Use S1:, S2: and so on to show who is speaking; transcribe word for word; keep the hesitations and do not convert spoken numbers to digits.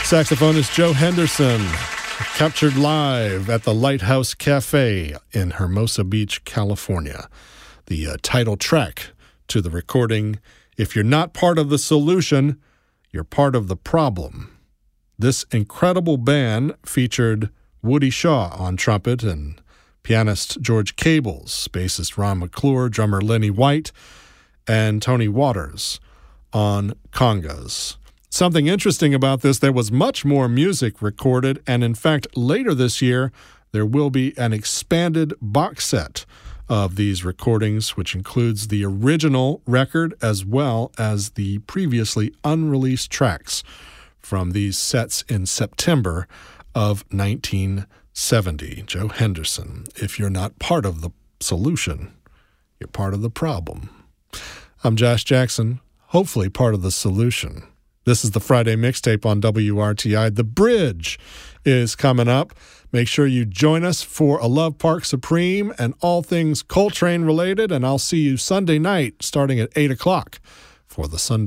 S1: Saxophonist Joe Henderson, captured live at the Lighthouse Cafe in Hermosa Beach, California. The uh, title track to the recording, If You're Not Part of the Solution, You're Part of the Problem. This incredible band featured Woody Shaw on trumpet and pianist George Cables, bassist Ron McClure, drummer Lenny White, and Tony Waters on congas. Something interesting about this, there was much more music recorded, and in fact, later this year, there will be an expanded box set of these recordings, which includes the original record as well as the previously unreleased tracks from these sets in September of nineteen seventy. Joe Henderson, if you're not part of the solution, you're part of the problem. I'm Josh Jackson, hopefully part of the solution. This is the Friday Mixtape on W R T I. The Bridge is coming up. Make sure you join us for a Love Park Supreme and all things Coltrane related, and I'll see you Sunday night starting at eight o'clock for the Sunday